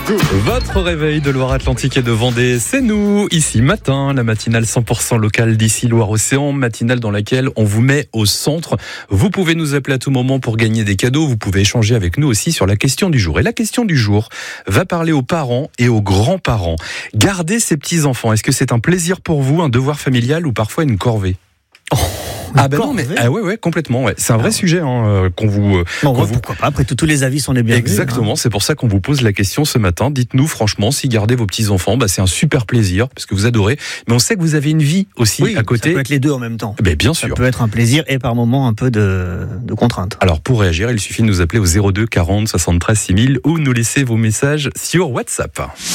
Votre réveil de Loire-Atlantique et de Vendée, c'est nous, ici matin, la matinale 100% locale d'ici Loire-Océan, matinale dans laquelle on vous met au centre. Vous pouvez nous appeler à tout moment pour gagner des cadeaux, vous pouvez échanger avec nous aussi sur la question du jour. Et la question du jour va parler aux parents et aux grands-parents. Garder ses petits-enfants, est-ce que c'est un plaisir pour vous, un devoir familial ou parfois une corvée ? Non, mais ouais, complètement. Ouais. C'est un vrai sujet qu'on vous. Pourquoi pas ? Après tous les avis sont les bienvenus. Exactement. C'est pour ça qu'on vous pose la question ce matin. Dites-nous franchement, si garder vos petits enfants, c'est un super plaisir parce que vous adorez. Mais on sait que vous avez une vie aussi à côté. Ça peut être les deux en même temps. Bien sûr. Ça peut être un plaisir et par moments un peu de contrainte. Alors pour réagir, il suffit de nous appeler au 02 40 73 6000 ou nous laisser vos messages sur WhatsApp.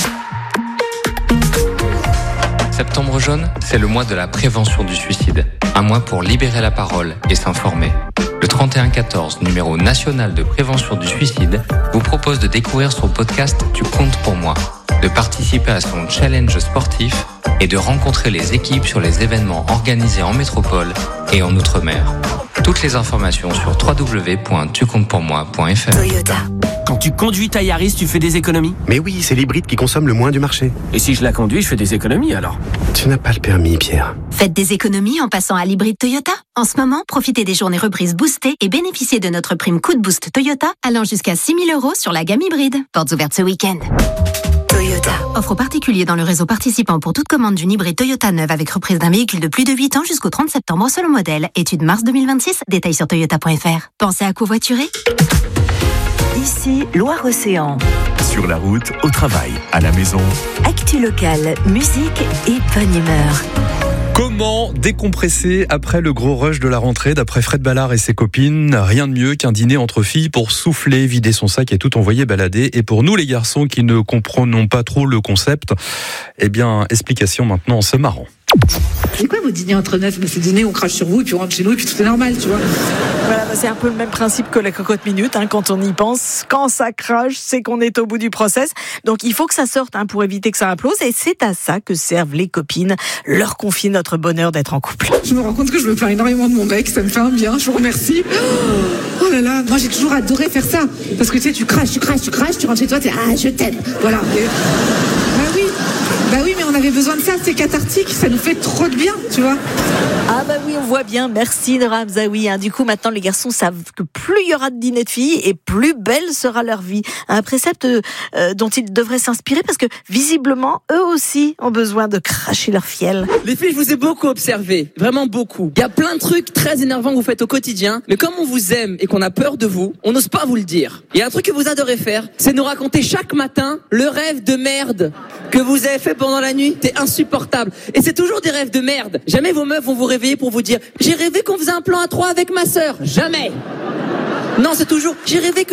Septembre jaune, c'est le mois de la prévention du suicide. Un mois pour libérer la parole et s'informer. Le 3114, numéro national de prévention du suicide, vous propose de découvrir son podcast « Tu comptes pour moi », de participer à son challenge sportif et de rencontrer les équipes sur les événements organisés en métropole et en Outre-mer. Toutes les informations sur www.tucomptepourmoi.fr. Toyota. Quand tu conduis ta Yaris, tu fais des économies ? Mais oui, c'est l'hybride qui consomme le moins du marché. Et si je la conduis, je fais des économies alors ? Tu n'as pas le permis, Pierre. Faites des économies en passant à l'hybride Toyota. En ce moment, profitez des journées reprises boostées et bénéficiez de notre prime Coup de Boost Toyota allant jusqu'à 6 000 € sur la gamme hybride. Portes ouvertes ce week-end. Toyota. Offre aux particuliers dans le réseau participant pour toute commande d'une hybride Toyota neuve avec reprise d'un véhicule de plus de 8 ans jusqu'au 30 septembre selon modèle. Étude mars 2026. Détails sur toyota.fr. Pensez à covoiturer ? Ici, Loire-Océan. Sur la route, au travail, à la maison. Actu locale, musique et bonne humeur. Comment décompresser après le gros rush de la rentrée? D'après Fred Ballard et ses copines, rien de mieux qu'un dîner entre filles pour souffler, vider son sac et tout envoyer balader. Et pour nous les garçons qui ne comprenons pas trop le concept, explication maintenant en se marrant. C'est quoi vos dîners entre neufs ? C'est dîner, on crache sur vous et puis on rentre chez nous et puis tout est normal, tu vois. Voilà, c'est un peu le même principe que la cocotte minute, quand on y pense. Quand ça crache, c'est qu'on est au bout du process. Donc il faut que ça sorte pour éviter que ça implose. Et c'est à ça que servent les copines. Leur confier notre bonheur d'être en couple. Je me rends compte que je me plains énormément de mon mec, ça me fait un bien, je vous remercie. Oh là là, moi j'ai toujours adoré faire ça. Parce que tu sais, tu craches, tu rentres chez toi, t'es je t'aime. Voilà. Bah oui, mais on avait besoin de ça, c'est cathartique, ça nous fait trop de bien, tu vois. Ah bah oui, on voit bien, merci Nora Hamzaoui. Du coup, maintenant, les garçons savent que plus il y aura de dîners de filles et plus belle sera leur vie. Un précepte dont ils devraient s'inspirer parce que, visiblement, eux aussi ont besoin de cracher leur fiel. Les filles, je vous ai beaucoup observé, vraiment beaucoup. Il y a plein de trucs très énervants que vous faites au quotidien, mais comme on vous aime et qu'on a peur de vous, on n'ose pas vous le dire. Il y a un truc que vous adorez faire, c'est nous raconter chaque matin le rêve de merde que vous avez fait pendant la nuit. C'est insupportable. Et c'est toujours des rêves de merde. Jamais vos meufs vont vous réveiller pour vous dire « J'ai rêvé qu'on faisait un plan à 3 avec ma sœur ». Jamais. Non, c'est toujours « J'ai rêvé que